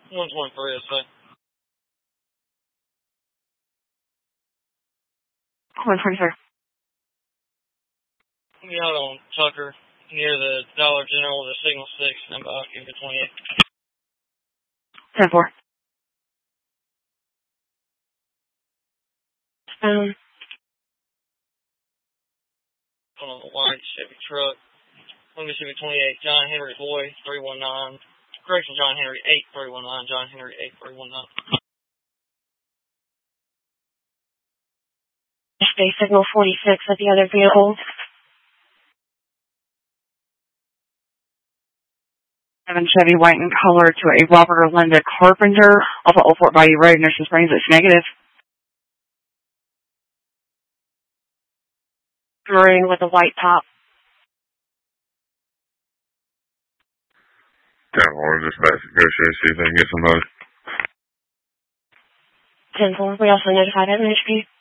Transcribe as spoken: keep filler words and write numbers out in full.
one twenty-three, I'd say. one twenty-three. Be out on Tucker, near the Dollar General, the Signal six, and about give it twenty-eight. ten four. Um, On the white Chevy truck. Mississippi twenty-eight, John Henry Boy, three one nine. Correction, John Henry eight three one nine. John Henry eight three one nine. Stay signal forty-six at the other vehicle. seven Chevy white in color to a Robert or Linda Carpenter off of Old Fort Bayou Road, Nation Springs. It's negative. Maroon with a white top. ten four, dispatch, negotiate, see if they can get somebody. ten four. We also notified Evan H P.